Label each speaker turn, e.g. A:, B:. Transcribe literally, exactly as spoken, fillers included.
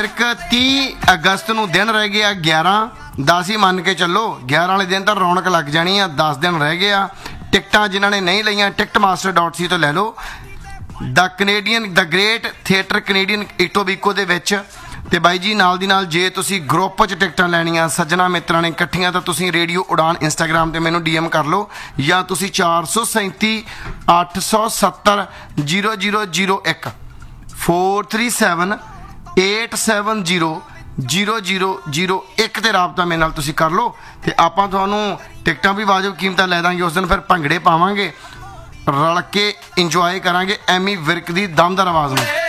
A: ਇੱਕ तीह ਅਗਸਤ ਨੂੰ ਦਿਨ ਰਹਿ ਗਏ ਆ ਗਿਆਰਾਂ ਦਸ ਹੀ ਮੰਨ ਕੇ ਚੱਲੋ। ਗਿਆਰਾਂ ਵਾਲੇ ਦਿਨ ਤਾਂ ਰੌਣਕ ਲੱਗ ਜਾਣੀ ਆ। ਦਸ ਦਿਨ ਰਹਿ ਗਏ ਆ। ਟਿਕਟਾਂ ਜਿਨ੍ਹਾਂ ਨੇ ਨਹੀਂ ਲਈਆਂ ਟਿਕਟ ਮਾਸਟਰ ਡਾਟ ਸੀ ਤੋਂ ਲੈ ਲਓ। ਦ ਕਨੇਡੀਅਨ ਦ ਗ੍ਰੇਟ ਥੀਏਟਰ ਕਨੇਡੀਅਨ ਇਟੋਬੀਕੋ ਦੇ ਵਿੱਚ। ਤੇ ਬਾਈ ਜੀ ਨਾਲ ਦੀ ਨਾਲ ਜੇ ਤੁਸੀਂ ਗਰੁੱਪ 'ਚ ਟਿਕਟਾਂ ਲੈਣੀਆਂ ਸੱਜਣਾ ਮਿੱਤਰਾਂ ਨੇ ਇਕੱਠੀਆਂ ਤਾਂ ਤੁਸੀਂ ਰੇਡੀਓ ਉਡਾਨ ਇੰਸਟਾਗ੍ਰਾਮ 'ਤੇ ਮੈਨੂੰ ਡੀ ਐਮ ਕਰ ਲਓ ਜਾਂ ਤੁਸੀਂ ਚਾਰ ਸੌ ਸੈਂਤੀ ਅੱਠ ਸੌ ਸੱਤਰ ਜੀਰੋ ਜੀਰੋ ਜੀਰੋ ਇੱਕ four three seven eight seven zero zero zero zero ਇੱਕ 'ਤੇ ਰਾਬਤਾ ਮੇਰੇ ਨਾਲ ਤੁਸੀਂ ਕਰ ਲਓ। ਅਤੇ ਆਪਾਂ ਤੁਹਾਨੂੰ ਟਿਕਟਾਂ ਵੀ ਵਾਜਬ ਕੀਮਤਾਂ ਲੈ ਦਾਂਗੇ। ਉਸ ਦਿਨ ਫਿਰ ਭੰਗੜੇ ਪਾਵਾਂਗੇ, ਰਲ ਕੇ ਇੰਜੋਏ ਕਰਾਂਗੇ ਐਮੀ ਵਿਰਕ ਦੀ ਦਮਦਾਰ ਆਵਾਜ਼ ਨੂੰ।